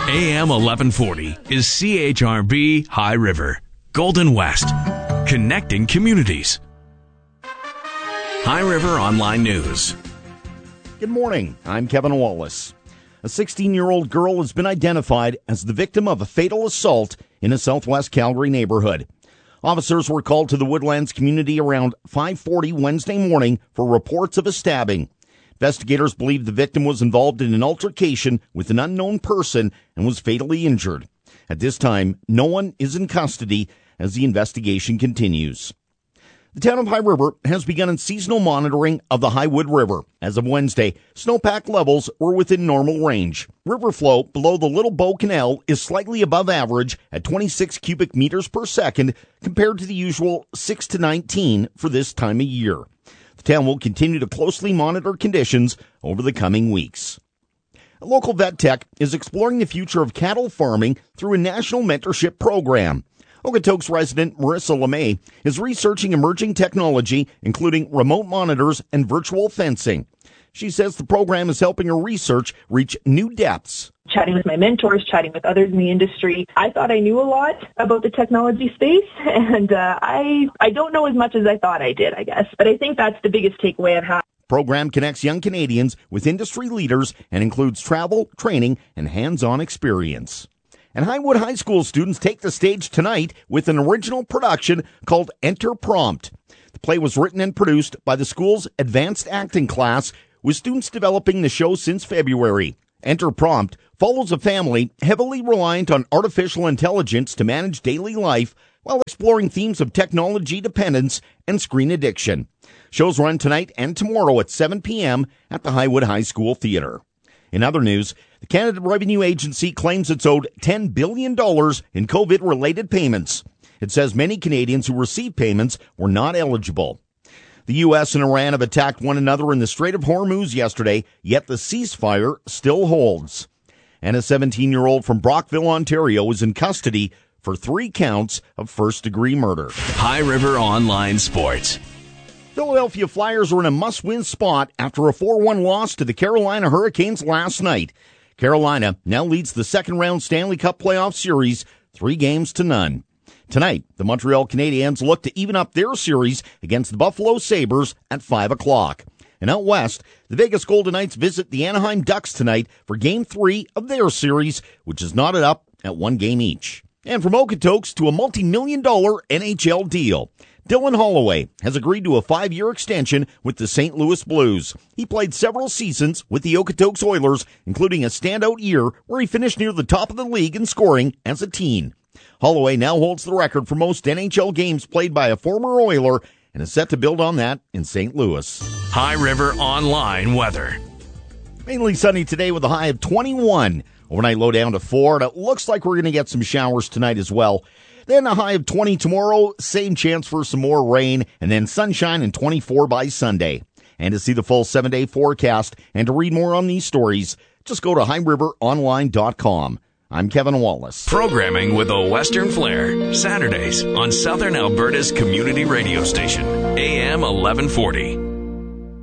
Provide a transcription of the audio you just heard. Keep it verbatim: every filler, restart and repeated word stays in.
A M eleven forty is C H R B High River, Golden West, connecting communities. High River Online News. Good morning. I'm Kevin Wallace. A sixteen-year-old girl has been identified as the victim of a fatal assault in a southwest Calgary neighborhood. Officers were called to the Woodlands community around five forty Wednesday morning for reports of a stabbing. Investigators believe the victim was involved in an altercation with an unknown person and was fatally injured. At this time, no one is in custody as the investigation continues. The town of High River has begun seasonal monitoring of the Highwood River. As of Wednesday, snowpack levels were within normal range. River flow below the Little Bow Canal is slightly above average at twenty-six cubic meters per second compared to the usual six to nineteen for this time of year. The town will continue to closely monitor conditions over the coming weeks. A local vet tech is exploring the future of cattle farming through a national mentorship program. Okotoks resident Marissa LeMay is researching emerging technology, including remote monitors and virtual fencing. She says the program is helping her research reach new depths. Chatting with my mentors, chatting with others in the industry, I thought I knew a lot about the technology space, and uh, I I don't know as much as I thought I did, I guess. But I think that's the biggest takeaway I've had. The program connects young Canadians with industry leaders and includes travel, training, and hands-on experience. And Highwood High School students take the stage tonight with an original production called Enter Prompt. The play was written and produced by the school's advanced acting class, with students developing the show since February. Enter Prompt follows a family heavily reliant on artificial intelligence to manage daily life while exploring themes of technology dependence and screen addiction. Shows run tonight and tomorrow at seven p.m. at the Highwood High School Theatre. In other news, the Canada Revenue Agency claims it's owed ten billion dollars in COVID-related payments. It says many Canadians who received payments were not eligible. The U S and Iran have attacked one another in the Strait of Hormuz yesterday, yet the ceasefire still holds. And a seventeen-year-old from Brockville, Ontario, is in custody for three counts of first-degree murder. High River Online Sports. Philadelphia Flyers are in a must-win spot after a four one loss to the Carolina Hurricanes last night. Carolina now leads the second-round Stanley Cup playoff series three games to none. Tonight, the Montreal Canadiens look to even up their series against the Buffalo Sabres at five o'clock. And out west, the Vegas Golden Knights visit the Anaheim Ducks tonight for Game three of their series, which is knotted up at one game each. And from Okotoks to a multi-million dollar N H L deal. Dylan Holloway has agreed to a five-year extension with the Saint Louis Blues. He played several seasons with the Okotoks Oilers, including a standout year where he finished near the top of the league in scoring as a teen. Holloway now holds the record for most N H L games played by a former Oiler and is set to build on that in Saint Louis. High River Online weather. Mainly sunny today with a high of twenty-one. Overnight low down to four, and it looks like we're going to get some showers tonight as well. Then a high of twenty tomorrow, same chance for some more rain, and then sunshine and twenty-four by Sunday. And to see the full seven-day forecast and to read more on these stories, just go to high river online dot com. I'm Kevin Wallace. Programming with a Western flair, Saturdays on Southern Alberta's community radio station, A M eleven forty.